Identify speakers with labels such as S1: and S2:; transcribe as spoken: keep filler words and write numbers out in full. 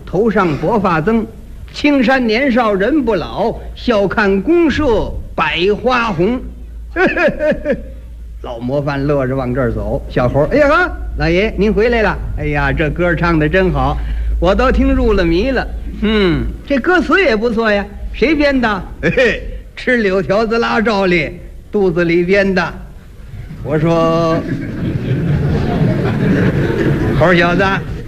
S1: 头上薄发增，青山年少人不老，笑看公社百花红。老模范乐着往这儿走，小猴，哎呀呵，老爷您回来了！哎呀，这歌唱的真好，我都听入了迷了。嗯，这歌词也不错呀，谁编的？嘿嘿，吃柳条子拉照例，肚子里编的。我说，猴小子。